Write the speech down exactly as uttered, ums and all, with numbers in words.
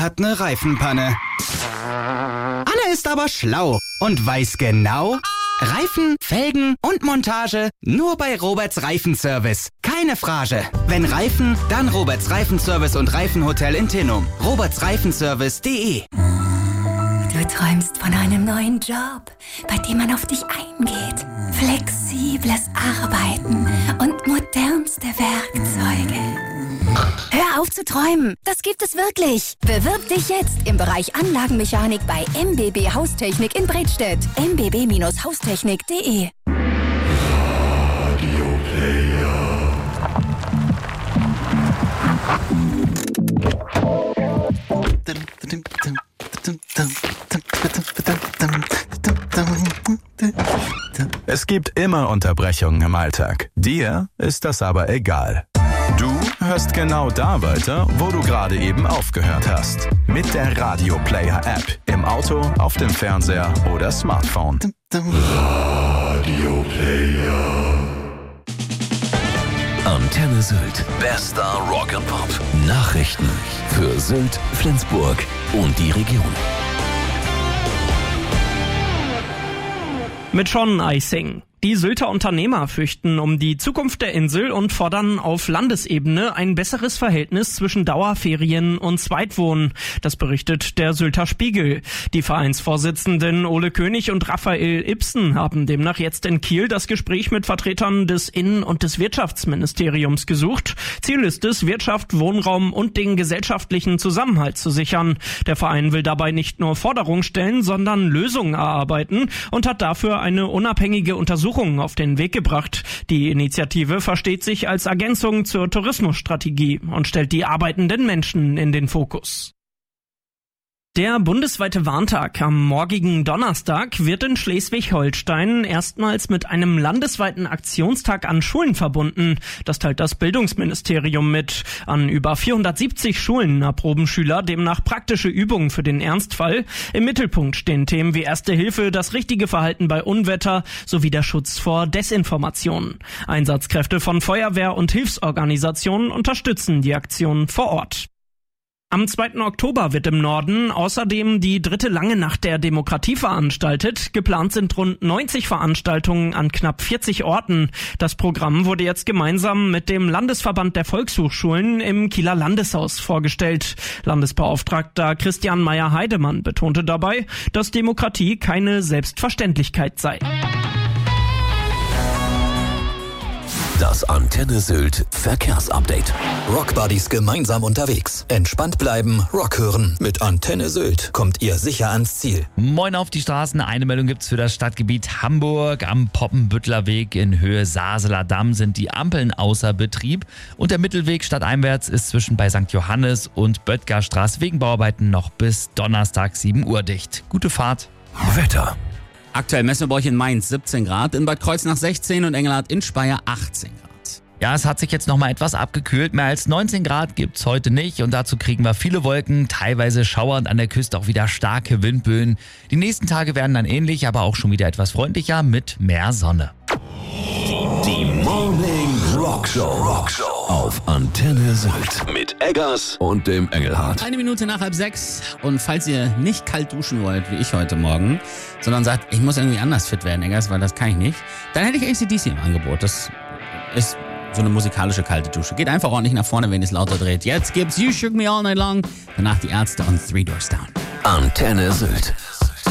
hat eine Reifenpanne. Anne ist aber schlau und weiß genau, Reifen, Felgen und Montage nur bei Roberts Reifenservice. Keine Frage. Wenn Reifen, dann Roberts Reifenservice und Reifenhotel in Tinnum. roberts reifenservice punkt de. Du träumst von einem neuen Job, bei dem man auf dich eingeht. Flexibles Arbeiten und modernste Werkzeuge. Hör auf zu träumen, das gibt es wirklich. Bewirb dich jetzt im Bereich Anlagenmechanik bei M B B Haustechnik in Bredstedt. m b b haustechnik punkt de. Radio Player. Es gibt immer Unterbrechungen im Alltag. Dir ist das aber egal. Du hörst genau da weiter, wo du gerade eben aufgehört hast. Mit der Radio Player App. Im Auto, auf dem Fernseher oder Smartphone. Radio Player. Antenne Sylt. Bester Rock and Pop. Nachrichten für Sylt, Flensburg und die Region. Mit Sean Eising. Die Sylter Unternehmer fürchten um die Zukunft der Insel und fordern auf Landesebene ein besseres Verhältnis zwischen Dauerferien und Zweitwohnen. Das berichtet der Sylter Spiegel. Die Vereinsvorsitzenden Ole König und Raphael Ibsen haben demnach jetzt in Kiel das Gespräch mit Vertretern des Innen- und des Wirtschaftsministeriums gesucht. Ziel ist es, Wirtschaft, Wohnraum und den gesellschaftlichen Zusammenhalt zu sichern. Der Verein will dabei nicht nur Forderungen stellen, sondern Lösungen erarbeiten und hat dafür eine unabhängige Untersuchung auf den Weg gebracht. Die Initiative versteht sich als Ergänzung zur Tourismusstrategie und stellt die arbeitenden Menschen in den Fokus. Der bundesweite Warntag am morgigen Donnerstag wird in Schleswig-Holstein erstmals mit einem landesweiten Aktionstag an Schulen verbunden. Das teilt das Bildungsministerium mit. An über vierhundertsiebzig Schulen erproben Schüler demnach praktische Übungen für den Ernstfall. Im Mittelpunkt stehen Themen wie Erste Hilfe, das richtige Verhalten bei Unwetter sowie der Schutz vor Desinformation. Einsatzkräfte von Feuerwehr und Hilfsorganisationen unterstützen die Aktion vor Ort. Am zweiten Oktober wird im Norden außerdem die dritte lange Nacht der Demokratie veranstaltet. Geplant sind rund neunzig Veranstaltungen an knapp vierzig Orten. Das Programm wurde jetzt gemeinsam mit dem Landesverband der Volkshochschulen im Kieler Landeshaus vorgestellt. Landesbeauftragter Christian Meyer-Heidemann betonte dabei, dass Demokratie keine Selbstverständlichkeit sei. Das Antenne Sylt Verkehrsupdate. Rockbuddies gemeinsam unterwegs. Entspannt bleiben, Rock hören. Mit Antenne Sylt kommt ihr sicher ans Ziel. Moin auf die Straßen. Eine Meldung gibt's für das Stadtgebiet Hamburg. Am Poppenbüttler Weg in Höhe Saseler Damm sind die Ampeln außer Betrieb. Und der Mittelweg stadteinwärts ist zwischen bei Sankt Johannes und Böttgerstraße wegen Bauarbeiten noch bis Donnerstag sieben Uhr dicht. Gute Fahrt. Wetter. Aktuell messen wir bei euch in Mainz siebzehn Grad, in Bad Kreuznach sechzehn und Engelhardt in Speyer achtzehn Grad. Ja, es hat sich jetzt noch mal etwas abgekühlt. Mehr als neunzehn Grad gibt's heute nicht und dazu kriegen wir viele Wolken, teilweise schauernd an der Küste auch wieder starke Windböen. Die nächsten Tage werden dann ähnlich, aber auch schon wieder etwas freundlicher mit mehr Sonne. Die Morning Rockshow. Rockshow auf Antenne Sylt mit Eggers und dem Engelhardt. Eine Minute nach halb sechs und falls ihr nicht kalt duschen wollt, wie ich heute Morgen, sondern sagt, ich muss irgendwie anders fit werden, Eggers, weil das kann ich nicht, dann hätte ich A C D C im Angebot. Das ist so eine musikalische kalte Dusche. Geht einfach ordentlich nach vorne, wenn ihr es lauter dreht. Jetzt gibt's You Shook Me All Night Long, danach die Ärzte und Three Doors Down. Antenne Sylt.